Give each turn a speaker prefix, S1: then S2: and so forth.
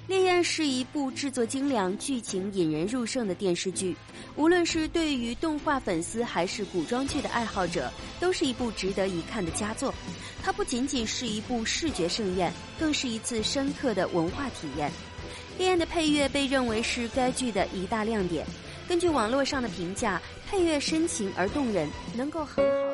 S1: 烈焰是一部制作精良、剧情引人入胜的电视剧，无论是对于动画粉丝还是古装剧的爱好者，都是一部值得一看的佳作。它不仅仅是一部视觉盛宴，更是一次深刻的文化体验。烈焰的配乐被认为是该剧的一大亮点。根据网络上的评价，配乐深情而动人，能够很好